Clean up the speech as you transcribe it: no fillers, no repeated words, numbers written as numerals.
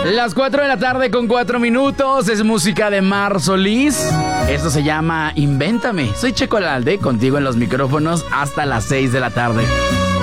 Las 4 de la tarde con 4 minutos. Es música de Mar Solís. Esto se llama Invéntame. Soy Checo Alalde, contigo en los micrófonos hasta las 6 de la tarde.